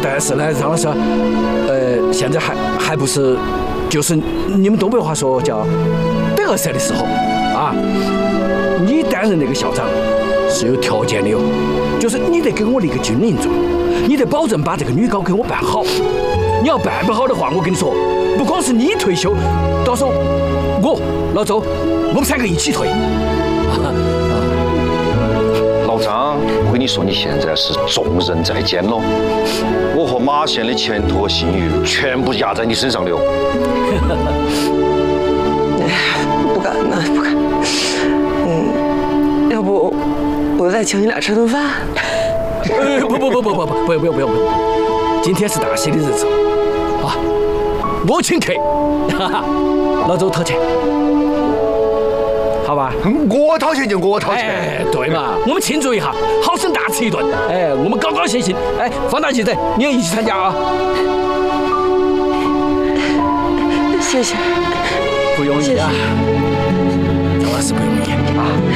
但是呢，张老师，现在还不是，就是你们东北话说叫得瑟的时候啊。你担任那个校长是有条件的哟，就是你得给我立个军令状，你得保证把这个女高给我办好。你要办不好的话，我跟你说，不光是你退休，到时候我老周，我们3个一起退。 老张，我跟你说，你现在是重任在肩了，我和马县的前途和信誉全部压在你身上了。 不敢，那不敢。要不我再请你俩吃顿饭？ 不，今天是大喜的日子啊，我请客，老周掏钱。好吧， 我掏钱就我掏钱。 哎，对嘛，我们庆祝一下，好生大吃一顿。哎，我们高高兴兴。哎，方大记者，你也一起参加啊？ 谢谢， 不容易啊，张老师不容易啊。